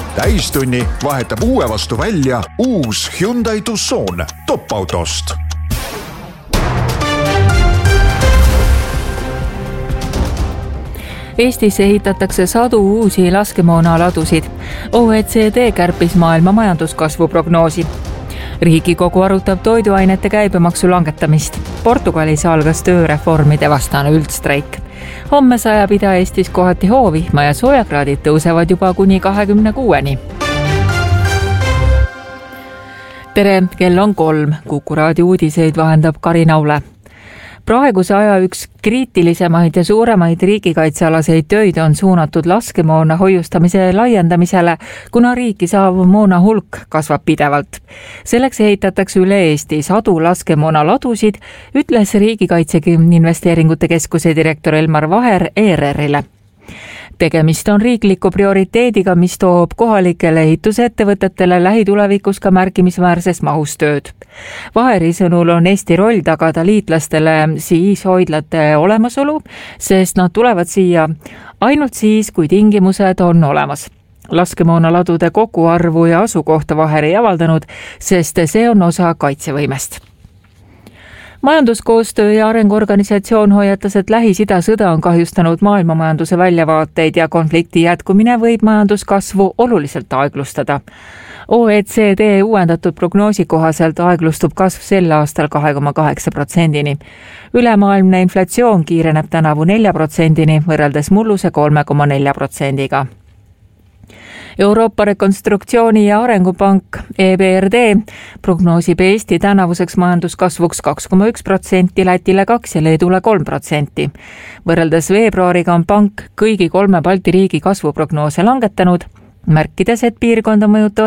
Täistunni vahetab uue vastu välja uus Hyundai Tucson top-autost. Eestis ehitatakse sadu uusi laskemoonaladusid. OECD kärpis maailma majanduskasvu prognoosi. Riigikogu arutab toiduainete käibemaksu langetamist. Portugalis algas tööreformide vastane üldstreik. Homme sajab Ida-Eestis kohati hoovihma ja soojakraadid tõusevad juba kuni 26-ni. Tere, kell on 3. Kuku raadio uudiseid vahendab Karin Aule. Praeguse aja üks kriitilisemaid ja suuremaid riigikaitsealaseid töid on suunatud laskemoona hoiustamise laiendamisele, kuna riiki saav moona hulk kasvab pidevalt. Selleks ehitatakse üle Eesti sadu laskemoona ladusid, ütles Riigikaitse Investeeringute Keskuse direktor Elmar Vaher ERR-ile. Tegemist on riikliku prioriteediga, mis toob kohalikele ehitusettevõtetele lähitulevikus ka märkimisväärses mahus tööd. Vaheri sõnul on Eesti roll tagada liitlastele siis hoidlate olemasolu, sest nad tulevad siia ainult siis, kui tingimused on olemas. Laskemoonaladude koguarvu ja asukohta Vaher ei avaldanud, sest see on osa kaitsevõimest. Majanduskoostöö ja arenguorganisatsioon hoiatas, et Lähis-Ida sõda on kahjustanud maailmamajanduse väljavaateid ja konflikti jätkumine võib majanduskasvu oluliselt aeglustada. OECD uuendatud prognoosi kohaselt aeglustub kasv sel aastal 2,8%-ni. Ülemaailmne inflatsioon kiireneb tänavu 4%-ni, võrreldes mulluse 3,4%-ga. Euroopa Rekonstruktsiooni ja Arengupank EBRD prognoosib Eesti tänavuseks majanduskasvuks 2,1%, Lätile 2% ja Leedule 3%. Võrreldes veebruariga on pank kõigi 3 Balti riigi kasvuprognoose langetanud, märkides, et piirkonda mõjutavad